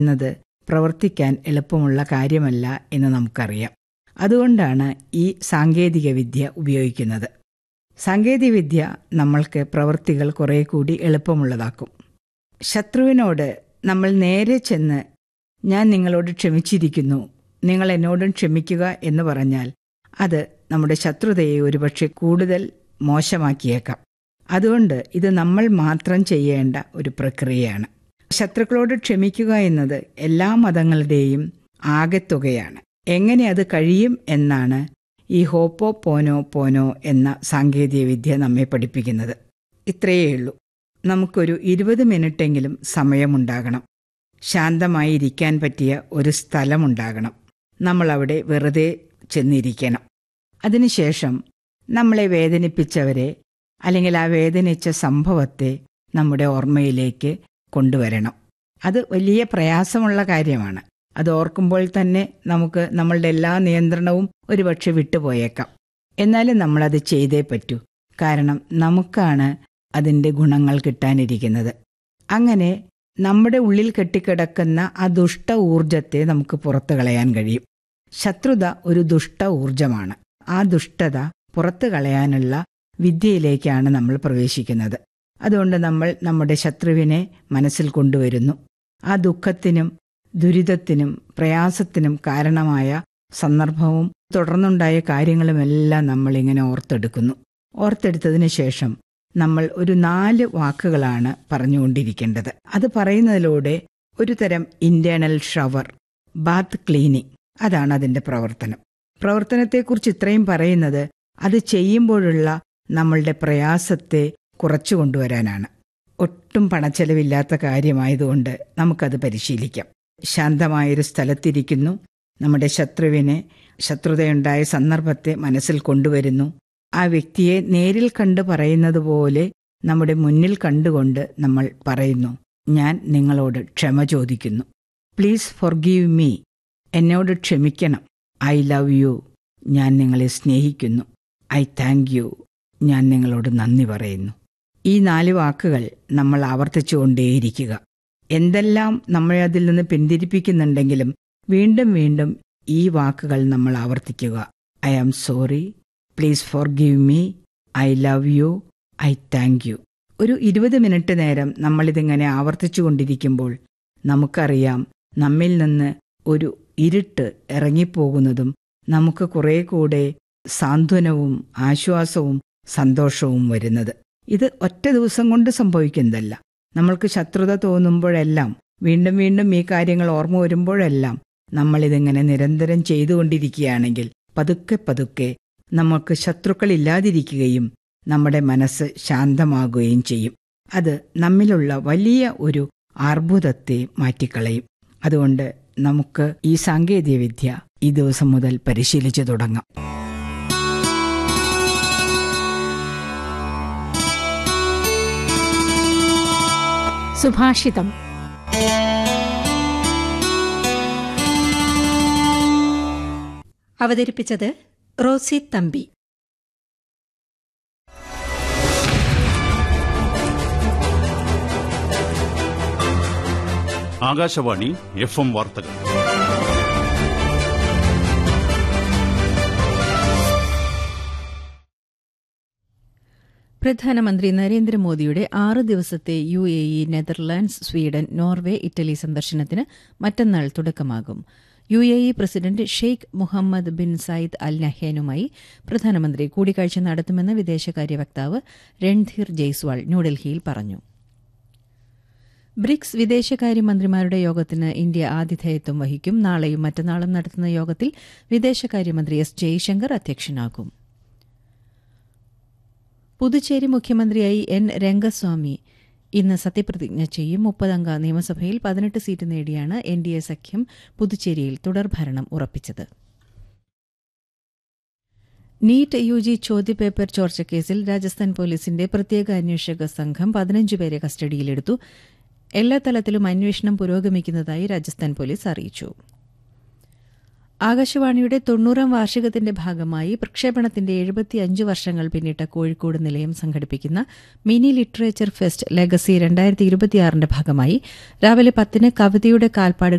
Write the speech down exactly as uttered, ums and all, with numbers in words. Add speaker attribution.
Speaker 1: എന്നത് പ്രവർത്തിക്കാൻ എളുപ്പമുള്ള കാര്യമല്ല എന്ന് നമുക്കറിയാം. അതുകൊണ്ടാണ് ഈ സാങ്കേതികവിദ്യ ഉപയോഗിക്കുന്നത്. സാങ്കേതികവിദ്യ നമ്മൾക്ക് പ്രവൃത്തികൾ കുറേ കൂടി എളുപ്പമുള്ളതാക്കും. ശത്രുവിനോട് നമ്മൾ നേരെ ചെന്ന് ഞാൻ നിങ്ങളോട് ക്ഷമിച്ചിരിക്കുന്നു, നിങ്ങൾ എന്നോടും ക്ഷമിക്കുക എന്ന് പറഞ്ഞാൽ അത് നമ്മുടെ ശത്രുതയെ ഒരുപക്ഷെ കൂടുതൽ മോശമാക്കിയേക്കാം. അതുകൊണ്ട് ഇത് നമ്മൾ മാത്രം ചെയ്യേണ്ട ഒരു പ്രക്രിയയാണ്. ശത്രുക്കളോട് ക്ഷമിക്കുക എന്നത് എല്ലാ മതങ്ങളുടെയും ആകെത്തുകയാണ്. എങ്ങനെ അത് കഴിയും എന്നാണ് ഈ ഹോപ്പോ പോനോ പോനോ എന്ന സാങ്കേതികവിദ്യ നമ്മെ പഠിപ്പിക്കുന്നത്. ഇത്രയേ ഉള്ളൂ. നമുക്കൊരു ഇരുപത് മിനിറ്റെങ്കിലും സമയമുണ്ടാകണം. ശാന്തമായിരിക്കാൻ പറ്റിയ ഒരു സ്ഥലമുണ്ടാകണം. നമ്മളവിടെ വെറുതെ ചെന്നിരിക്കണം. അതിനുശേഷം നമ്മളെ വേദനിപ്പിച്ചവരെ അല്ലെങ്കിൽ ആ വേദനിച്ച സംഭവത്തെ നമ്മുടെ ഓർമ്മയിലേക്ക് കൊണ്ടുവരണം. അത് വലിയ പ്രയാസമുള്ള കാര്യമാണ്. അത് ഓർക്കുമ്പോൾ തന്നെ നമുക്ക് നമ്മളുടെ എല്ലാ നിയന്ത്രണവും ഒരുപക്ഷെ വിട്ടുപോയേക്കാം. എന്നാലും നമ്മളത് ചെയ്തേ പറ്റൂ. കാരണം നമുക്കാണ് അതിൻ്റെ ഗുണങ്ങൾ കിട്ടാനിരിക്കുന്നത്. അങ്ങനെ നമ്മുടെ ഉള്ളിൽ കെട്ടിക്കിടക്കുന്ന ആ ദുഷ്ട ഊർജത്തെ നമുക്ക് പുറത്തു കളയാൻ കഴിയും. ശത്രുത ഒരു ദുഷ്ട ഊർജമാണ്. ആ ദുഷ്ടത പുറത്തു കളയാനുള്ള വിദ്യയിലേക്കാണ് നമ്മൾ പ്രവേശിക്കുന്നത്. അതുകൊണ്ട് നമ്മൾ നമ്മുടെ ശത്രുവിനെ മനസ്സിൽ കൊണ്ടുവരുന്നു. ആ ദുഃഖത്തിനും ദുരിതത്തിനും പ്രയാസത്തിനും കാരണമായ സന്ദർഭവും തുടർന്നുണ്ടായ കാര്യങ്ങളുമെല്ലാം നമ്മളിങ്ങനെ ഓർത്തെടുക്കുന്നു. ഓർത്തെടുത്തതിന് ശേഷം നമ്മൾ ഒരു നാല് വാക്കുകളാണ് പറഞ്ഞുകൊണ്ടിരിക്കേണ്ടത്. അത് പറയുന്നതിലൂടെ ഒരു തരം ഇന്റേണൽ ഷവർ, ബാത്ത് ക്ലീനിങ്, അതാണ് അതിൻ്റെ പ്രവർത്തനം. പ്രവർത്തനത്തെക്കുറിച്ച് ഇത്രയും പറയുന്നത് അത് ചെയ്യുമ്പോഴുള്ള നമ്മളുടെ പ്രയാസത്തെ കുറച്ചു കൊണ്ടുവരാനാണ്. ഒട്ടും പണച്ചെലവില്ലാത്ത കാര്യമായതുകൊണ്ട് നമുക്കത് പരിശീലിക്കാം. ശാന്തമായൊരു സ്ഥലത്തിരിക്കുന്നു. നമ്മുടെ ശത്രുവിനെ, ശത്രുതയുണ്ടായ സന്ദർഭത്തെ മനസ്സിൽ കൊണ്ടുവരുന്നു. ആ വ്യക്തിയെ നേരിൽ കണ്ട് പറയുന്നത് പോലെ നമ്മുടെ മുന്നിൽ കണ്ടുകൊണ്ട് നമ്മൾ പറയുന്നു, ഞാൻ നിങ്ങളോട് ക്ഷമ ചോദിക്കുന്നു. പ്ലീസ് ഫോർഗീവ് മീ, എന്നോട് ക്ഷമിക്കണം. ഐ ലവ് യു, ഞാൻ നിങ്ങളെ സ്നേഹിക്കുന്നു. ഐ താങ്ക് യു, ഞാൻ നിങ്ങളോട് നന്ദി പറയുന്നു. ഈ നാല് വാക്കുകൾ നമ്മൾ ആവർത്തിച്ചുകൊണ്ടേയിരിക്കുക. എന്തെല്ലാം നമ്മളെ അതിൽ നിന്ന് പിന്തിരിപ്പിക്കുന്നുണ്ടെങ്കിലും വീണ്ടും വീണ്ടും ഈ വാക്കുകൾ നമ്മൾ ആവർത്തിക്കുക. I am sorry, please forgive me, I love you, I thank you. ഒരു ഇരുപത് മിനിറ്റ് നേരം നമ്മളിതിങ്ങനെ ആവർത്തിച്ചു കൊണ്ടിരിക്കുമ്പോൾ നമുക്കറിയാം നമ്മിൽ നിന്ന് ഒരു ഇരുട്ട് ഇറങ്ങിപ്പോകുന്നതും നമുക്ക് കുറേ കൂടെ സാന്ത്വനവും ആശ്വാസവും സന്തോഷവും വരുന്നത്. ഇത് ഒറ്റ ദിവസം കൊണ്ട് സംഭവിക്കുന്നതല്ല. നമ്മൾക്ക് ശത്രുത തോന്നുമ്പോഴെല്ലാം, വീണ്ടും വീണ്ടും ഈ കാര്യങ്ങൾ ഓർമ്മ വരുമ്പോഴെല്ലാം നമ്മളിതിങ്ങനെ നിരന്തരം ചെയ്തുകൊണ്ടിരിക്കുകയാണെങ്കിൽ പതുക്കെ പതുക്കെ നമുക്ക് ശത്രുക്കളില്ലാതിരിക്കുകയും നമ്മുടെ മനസ്സ് ശാന്തമാകുകയും ചെയ്യും. അത് നമ്മിലുള്ള വലിയ ഒരു അർബുദത്തെ മാറ്റിക്കളയും. അതുകൊണ്ട് നമുക്ക് ഈ സാങ്കേതികവിദ്യ ഈ ദിവസം മുതൽ പരിശീലിച്ചു തുടങ്ങാം.
Speaker 2: സുഭാഷിതം. അവതരിപ്പിച്ചത് Rossi Thampi.
Speaker 3: Akashvani F M വാർത്തകൾ.
Speaker 4: പ്രധാനമന്ത്രി നരേന്ദ്രമോദിയുടെ ആറ് ദിവസത്തെ U A E, Netherlands, Sweden, Norway, Italy സന്ദർശനത്തിന് മറ്റന്നാൾ തുടക്കമാകും. U A E president Sheikh Muhammad bin Sayyid അൽ നഹ്യാനുമായി പ്രധാനമന്ത്രി കൂടിക്കാഴ്ച നടത്തുമെന്ന് വിദേശകാര്യ വക്താവ് രൺധീർ ജയ്സ്വാൾ ന്യൂഡൽഹിയിൽ പറഞ്ഞു. ബ്രിക്സ് വിദേശകാര്യമന്ത്രിമാരുടെ യോഗത്തിന് ഇന്ത്യ ആതിഥേയത്വം വഹിക്കും. നാളെയും മറ്റന്നാളും നടത്തുന്ന യോഗത്തിൽ വിദേശകാര്യമന്ത്രി എസ് ജയശങ്കർ അധ്യക്ഷനാകും. പുതുച്ചേരി മുഖ്യമന്ത്രിയായി എൻ രംഗസ്വാമി ഇന്ന് സത്യപ്രതിജ്ഞ ചെയ്യും. മുപ്പതംഗ നിയമസഭയിൽ പതിനെട്ട് സീറ്റ് നേടിയാണ് എൻ ഡി എ സഖ്യം പുതുച്ചേരിയിൽ തുടർഭരണം ഉറപ്പിച്ചത്. നീറ്റ് യു ജി ചോദ്യപേപ്പർ ചോർച്ചക്കേസിൽ രാജസ്ഥാൻ പോലീസിന്റെ പ്രത്യേക അന്വേഷക സംഘം പതിനഞ്ചുപേരെ കസ്റ്റഡിയിലെടുത്തു. എല്ലാ തലത്തിലും അന്വേഷണം പുരോഗമിക്കുന്നതായി രാജസ്ഥാൻ പോലീസ് അറിയിച്ചു. ആകാശവാണിയുടെ തൊണ്ണൂറാം വാർഷികത്തിന്റെ ഭാഗമായി പ്രക്ഷേപണത്തിന്റെ എഴുപത്തിയഞ്ച് വർഷങ്ങൾ പിന്നിട്ട കോഴിക്കോട് നിലയം സംഘടിപ്പിക്കുന്ന മിനി ലിറ്ററേച്ചർ ഫെസ്റ്റ് ലെഗസി രണ്ടായിരത്തി ഇരുപത്തിയാറിന്റെ ഭാഗമായി രാവിലെ പത്തിന് കവിതയുടെ കാൽപ്പാടുകൾ